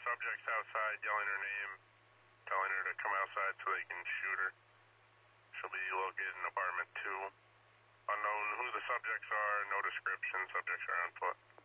subjects outside yelling her name, telling her to come outside so they can shoot her. She'll be located in apartment 2. Unknown who the subjects are, no description, subjects are on foot.